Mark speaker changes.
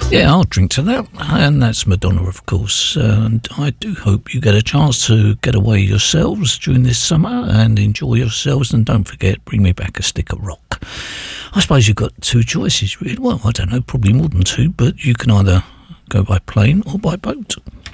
Speaker 1: Yeah, I'll drink to that. And that's Madonna, of course. And I do hope you get a chance to get away yourselves during this summer and enjoy yourselves. And don't forget, bring me back a stick of rock. I suppose you've got two choices, really. Well, I don't know, probably more than two, but you can either go by plane or by boat.